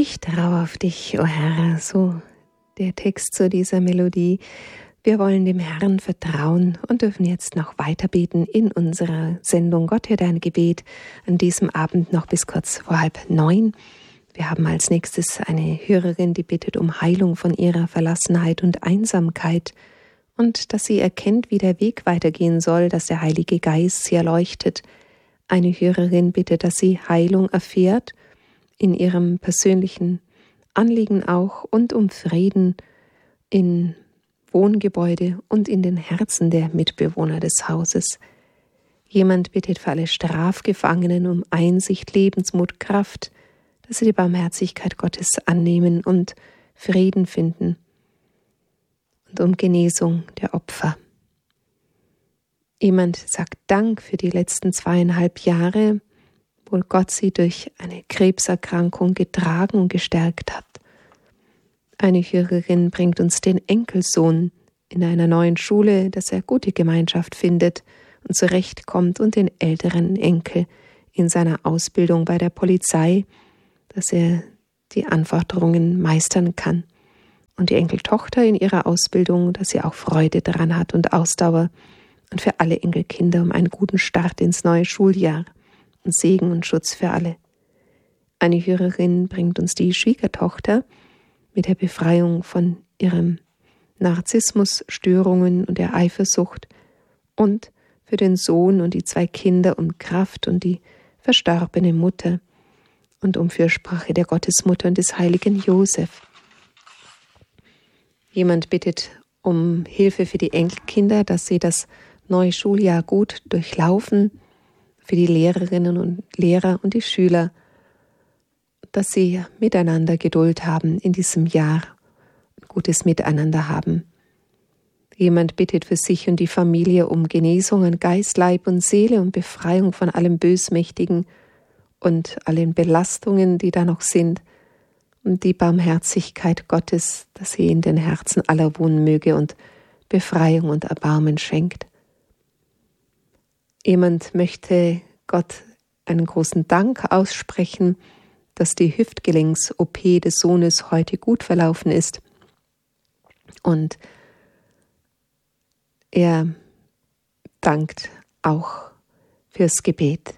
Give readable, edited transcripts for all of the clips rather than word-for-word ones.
Ich traue auf dich, o Herr, so der Text zu dieser Melodie. Wir wollen dem Herrn vertrauen und dürfen jetzt noch weiter beten in unserer Sendung Gott hört dein Gebet an diesem Abend noch bis kurz vor 8:30. Wir haben als nächstes eine Hörerin, die bittet um Heilung von ihrer Verlassenheit und Einsamkeit und dass sie erkennt, wie der Weg weitergehen soll, dass der Heilige Geist sie erleuchtet. Eine Hörerin bittet, dass sie Heilung erfährt in ihrem persönlichen Anliegen auch und um Frieden in Wohngebäude und in den Herzen der Mitbewohner des Hauses. Jemand bittet für alle Strafgefangenen um Einsicht, Lebensmut, Kraft, dass sie die Barmherzigkeit Gottes annehmen und Frieden finden und um Genesung der Opfer. Jemand sagt Dank für die letzten 2,5 Jahre, wo Gott sie durch eine Krebserkrankung getragen und gestärkt hat. Eine Hörerin bringt uns den Enkelsohn in einer neuen Schule, dass er gute Gemeinschaft findet und zurechtkommt, und den älteren Enkel in seiner Ausbildung bei der Polizei, dass er die Anforderungen meistern kann. Und die Enkeltochter in ihrer Ausbildung, dass sie auch Freude daran hat und Ausdauer. Und für alle Enkelkinder um einen guten Start ins neue Schuljahr und Segen und Schutz für alle. Eine Hörerin bringt uns die Schwiegertochter mit der Befreiung von ihrem Narzissmusstörungen und der Eifersucht und für den Sohn und die 2 Kinder um Kraft und die verstorbene Mutter und um Fürsprache der Gottesmutter und des heiligen Josef. Jemand bittet um Hilfe für die Enkelkinder, dass sie das neue Schuljahr gut durchlaufen, für die Lehrerinnen und Lehrer und die Schüler, dass sie miteinander Geduld haben in diesem Jahr, ein gutes Miteinander haben. Jemand bittet für sich und die Familie um Genesung an Geist, Leib und Seele und Befreiung von allem Bösmächtigen und allen Belastungen, die da noch sind, und die Barmherzigkeit Gottes, dass sie in den Herzen aller wohnen möge und Befreiung und Erbarmen schenkt. Jemand möchte Gott einen großen Dank aussprechen, dass die Hüftgelenks-OP des Sohnes heute gut verlaufen ist. Und er dankt auch fürs Gebet.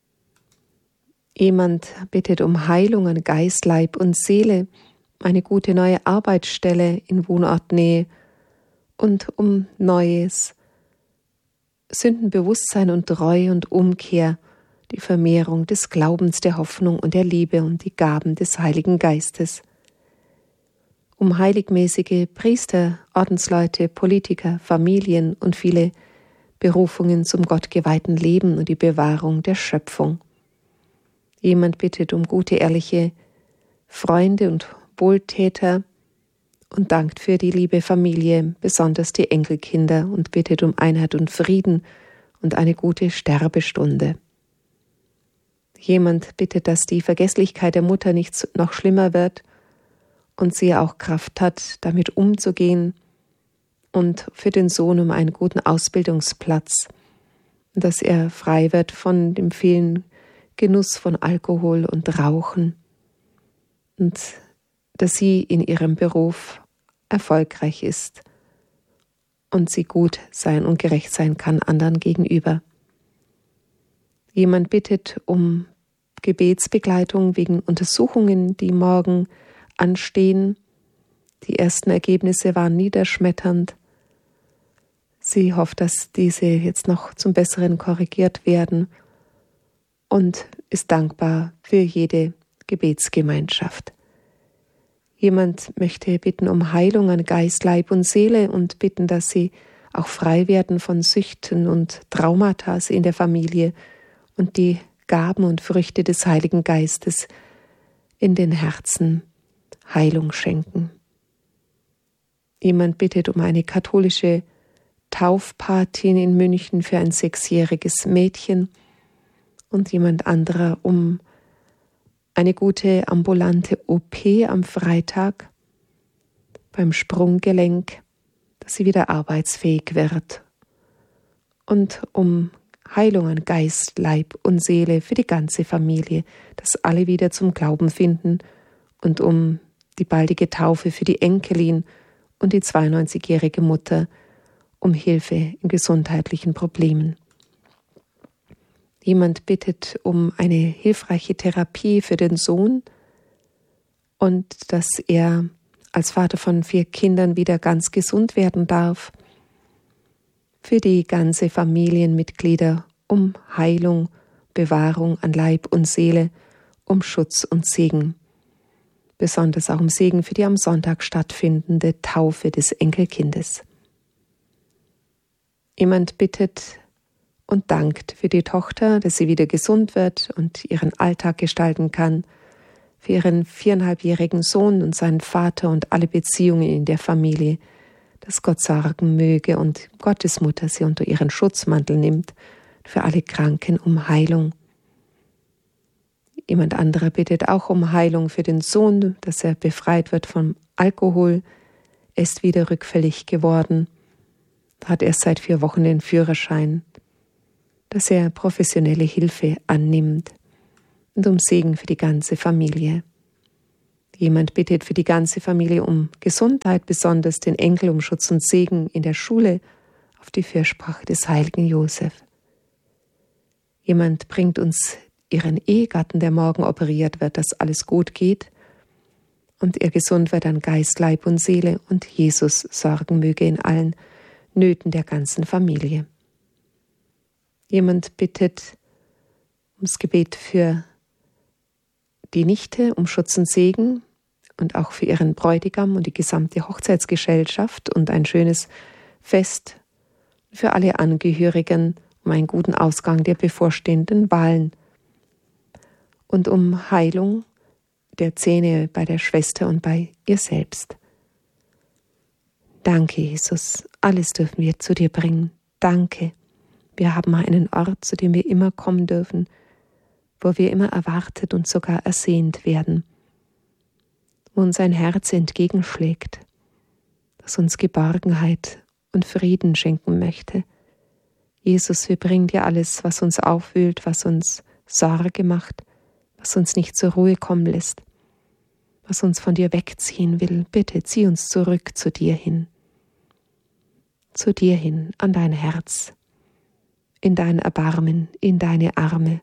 Jemand bittet um Heilung an Geist, Leib und Seele, eine gute neue Arbeitsstelle in Wohnortnähe und um neues Sündenbewusstsein und Treue und Umkehr, die Vermehrung des Glaubens, der Hoffnung und der Liebe und die Gaben des Heiligen Geistes. Um heiligmäßige Priester, Ordensleute, Politiker, Familien und viele Berufungen zum gottgeweihten Leben und die Bewahrung der Schöpfung. Jemand bittet um gute, ehrliche Freunde und Wohltäter und dankt für die liebe Familie, besonders die Enkelkinder, und bittet um Einheit und Frieden und eine gute Sterbestunde. Jemand bittet, dass die Vergesslichkeit der Mutter nicht noch schlimmer wird und sie auch Kraft hat, damit umzugehen, und für den Sohn um einen guten Ausbildungsplatz, dass er frei wird von dem vielen Genuss von Alkohol und Rauchen und dass sie in ihrem Beruf erfolgreich ist und sie gut sein und gerecht sein kann anderen gegenüber. Jemand bittet um Gebetsbegleitung wegen Untersuchungen, die morgen anstehen. Die ersten Ergebnisse waren niederschmetternd. Sie hofft, dass diese jetzt noch zum Besseren korrigiert werden und ist dankbar für jede Gebetsgemeinschaft. Jemand möchte bitten um Heilung an Geist, Leib und Seele und bitten, dass sie auch frei werden von Süchten und Traumata in der Familie und die Gaben und Früchte des Heiligen Geistes in den Herzen Heilung schenken. Jemand bittet um eine katholische Taufpatin in München für ein 6-jähriges Mädchen und jemand anderer um eine gute ambulante OP am Freitag beim Sprunggelenk, dass sie wieder arbeitsfähig wird, und um Heilung an Geist, Leib und Seele für die ganze Familie, dass alle wieder zum Glauben finden und um die baldige Taufe für die Enkelin und die 92-jährige Mutter, um Hilfe in gesundheitlichen Problemen. Jemand bittet um eine hilfreiche Therapie für den Sohn und dass er als Vater von 4 Kindern wieder ganz gesund werden darf. Für die ganze Familienmitglieder um Heilung, Bewahrung an Leib und Seele, um Schutz und Segen. Besonders auch um Segen für die am Sonntag stattfindende Taufe des Enkelkindes. Jemand bittet und dankt für die Tochter, dass sie wieder gesund wird und ihren Alltag gestalten kann, für ihren 4,5-jährigen Sohn und seinen Vater und alle Beziehungen in der Familie, dass Gott sorgen möge und Gottes Mutter sie unter ihren Schutzmantel nimmt, für alle Kranken um Heilung. Jemand anderer bittet auch um Heilung für den Sohn, dass er befreit wird vom Alkohol. Er ist wieder rückfällig geworden, hat erst seit 4 Wochen den Führerschein, dass er professionelle Hilfe annimmt und um Segen für die ganze Familie. Jemand bittet für die ganze Familie um Gesundheit, besonders den Enkel um Schutz und Segen in der Schule auf die Fürsprache des heiligen Josef. Jemand bringt uns ihren Ehegatten, der morgen operiert wird, dass alles gut geht und er gesund wird an Geist, Leib und Seele und Jesus sorgen möge in allen Nöten der ganzen Familie. Jemand bittet ums Gebet für die Nichte, um Schutz und Segen und auch für ihren Bräutigam und die gesamte Hochzeitsgesellschaft und ein schönes Fest für alle Angehörigen, um einen guten Ausgang der bevorstehenden Wahlen und um Heilung der Zähne bei der Schwester und bei ihr selbst. Danke, Jesus, alles dürfen wir zu dir bringen. Danke, wir haben einen Ort, zu dem wir immer kommen dürfen, wo wir immer erwartet und sogar ersehnt werden, wo uns ein Herz entgegenschlägt, das uns Geborgenheit und Frieden schenken möchte. Jesus, wir bringen dir alles, was uns aufwühlt, was uns Sorge macht, was uns nicht zur Ruhe kommen lässt, was uns von dir wegziehen will. Bitte zieh uns zurück zu dir hin, an dein Herz, in dein Erbarmen, in deine Arme.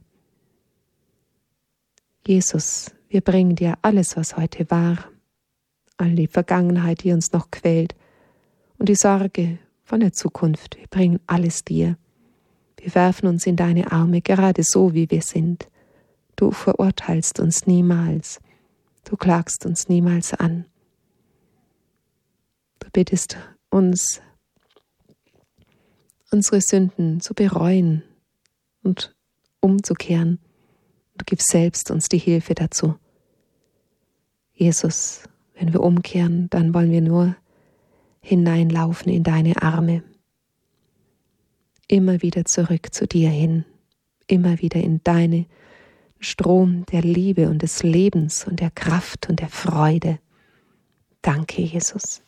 Jesus, wir bringen dir alles, was heute war, all die Vergangenheit, die uns noch quält und die Sorge von der Zukunft. Wir bringen alles dir. Wir werfen uns in deine Arme, gerade so, wie wir sind. Du verurteilst uns niemals. Du klagst uns niemals an. Du bittest uns, unsere Sünden zu bereuen und umzukehren. Du gibst selbst uns die Hilfe dazu. Jesus, wenn wir umkehren, dann wollen wir nur hineinlaufen in deine Arme. Immer wieder zurück zu dir hin, immer wieder in deinen Strom der Liebe und des Lebens und der Kraft und der Freude. Danke, Jesus.